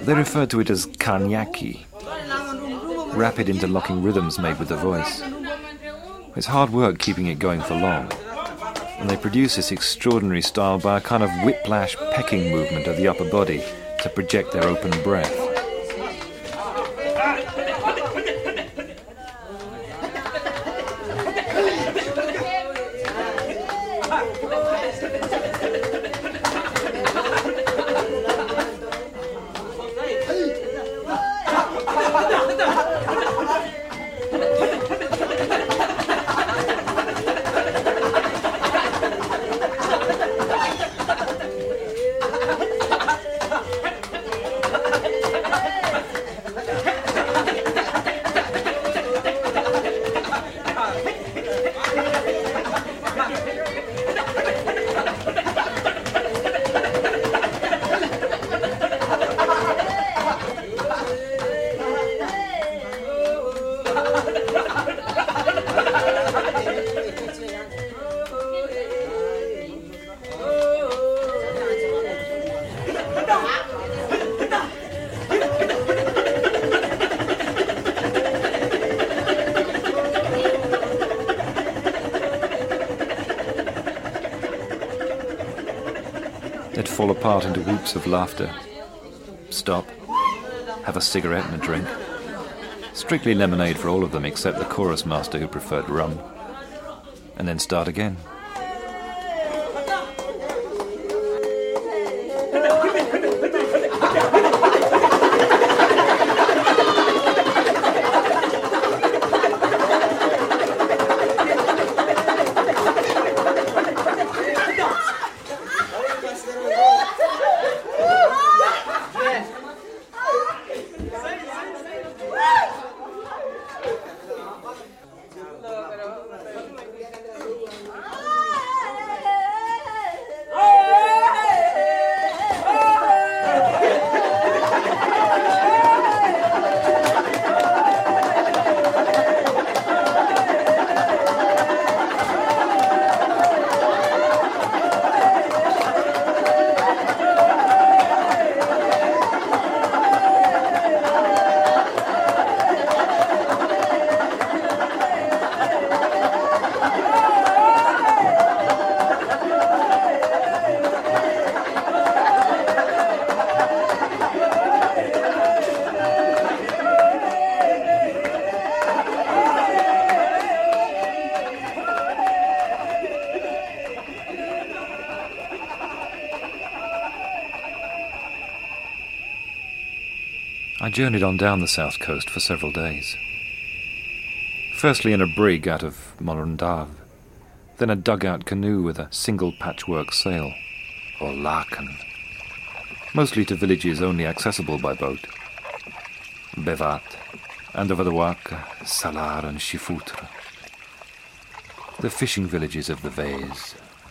They referred to it as kanyaki, rapid interlocking rhythms made with the voice. It's hard work keeping it going for long, and they produce this extraordinary style by a kind of whiplash pecking movement of the upper body to project their open breath. They'd fall apart into whoops of laughter. Stop. Have a cigarette and a drink. Strictly lemonade for all of them except the chorus master who preferred rum. And then start again. I journeyed on down the south coast for several days. Firstly in a brig out of Morundave, then a dugout canoe with a single patchwork sail, or laken, mostly to villages only accessible by boat. Bevat, Andovadawak, Salar and Shifoutre, the fishing villages of the Vase.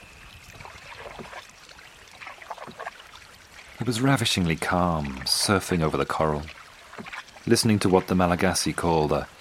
It was ravishingly calm, surfing over the coral, listening to what the Malagasy call the